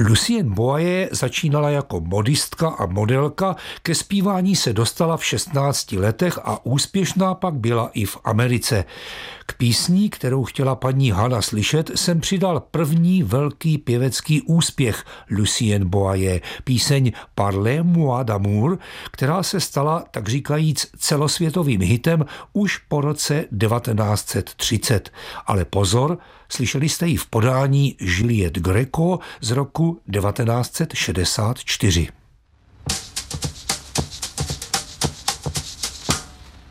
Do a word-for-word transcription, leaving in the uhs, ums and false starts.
Lucien Boyer začínala jako modistka a modelka, ke zpívání se dostala v šestnácti letech a úspěšná pak byla i v Americe. K písni, kterou chtěla paní Hana slyšet, jsem přidal první velký pěvecký úspěch Lucien Boyer, píseň Parlez-moi d'amour, která se stala, tak říkajíc, celosvětovým hitem už po roce devatenáct set třicet. Ale pozor, slyšeli jste ji v podání Juliette Gréco z roku devatenáct set šedesát čtyři.